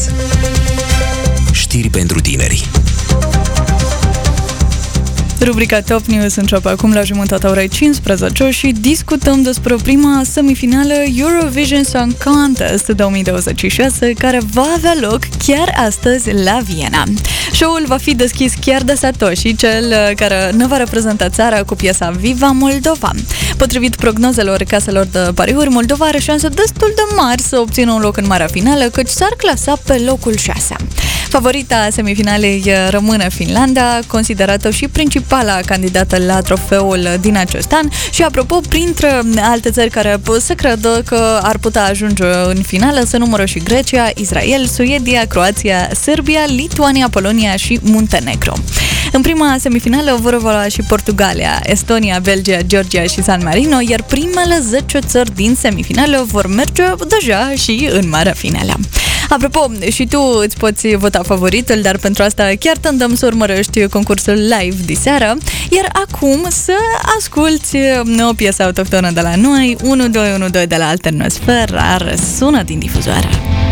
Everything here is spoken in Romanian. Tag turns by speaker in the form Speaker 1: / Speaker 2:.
Speaker 1: Știri pentru tineri.
Speaker 2: Rubrica Top News începe acum la jumătatea orei 15 și discutăm despre prima semifinală Eurovision Song Contest 2026, care va avea loc chiar astăzi la Viena. Show-ul va fi deschis chiar de Satoshi, cel care ne va reprezenta țara cu piesa Viva Moldova. Potrivit prognozelor caselor de pariuri, Moldova are șanse destul de mari să obțină un loc în marea finală, căci s-ar clasa pe locul 6. Favorita semifinalei rămâne Finlanda, considerată și principala candidată la trofeul din acest an și, apropo, printre alte țări care se crede că ar putea ajunge în finală se numără și Grecia, Israel, Suedia, Croația, Serbia, Lituania, Polonia și Muntenegro. În prima semifinală vor evolua și Portugalia, Estonia, Belgia, Georgia și San Marino, iar primele 10 țări din semifinală vor merge deja și în marea finală. Apropo, și tu îți poți vota favoritul, dar pentru asta chiar te îndemn să urmărești concursul live diseară, iar acum să asculti o piesă autohtonă de la noi, 1212 de la Alternosfera, sună din difuzoare.